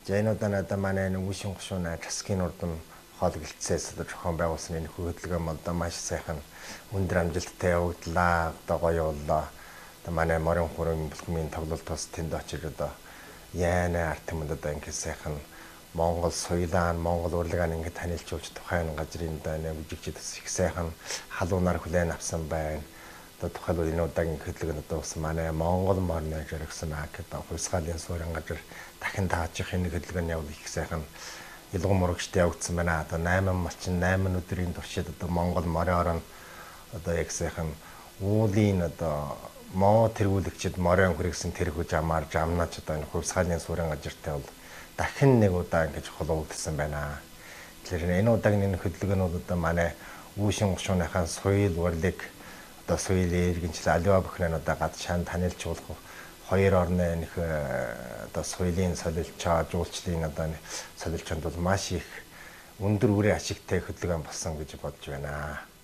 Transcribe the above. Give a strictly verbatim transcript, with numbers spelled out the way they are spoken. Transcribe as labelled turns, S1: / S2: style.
S1: За энэ удаа одоо манай үшин гушууна Часкийн урдам хоол гэлцээс одоо зохион байгуулсан энэ хөдөлгөөн одоо маш сайхан өндөр амжилттай явагдлаа. Одоо гоё боллоо. Одоо манай морин хурын бүлгмийн тоглолт тус тэнд очиж одоо яана арт юмд одоо ингэ сайхан Монгол соёлаа, Монгол урлагаа ингэ танилцуулж тухайн газрын одоо нэг жижиг жижиг их сайхан халуунаар хүлээн авсан байна. Одоо тухайлбал энэ удаагийн хөдөлгөөнд одоо бас манай Монгол морны жиргсэн ак одоо хувьсгалын суурин газар дахин таажих энэ хөдөлгөөний явал их сайхан илгэн мурагчтай явагдсан байна. Одоо восемь малчин восемь өдрийн туршид одоо Монгол морин орон одоо яг сайхан уулын одоо моо тэргүүлэгчд морин хүргэсэн тэрхүү жамаар жамнаач одоо энэ хувьсгалын суурин газартай бол дахин нэг удаа ингэж холбогдсон байна. Тэгэхээр энэ удаагийн энэ хөдөлгөөнүүд одоо манай үүшин гушууныхаа соёл урлаг одоо соёлын иргэншил аливаа бүхнээ одоо гадшаан танилцуулах хоёр орны нөх одоо соёлын солилцоо жуулчлалын одоо солилцоонд бол маш их өндөр үрийн ашигтай хөдөлгөөн болсон гэж бодож байна.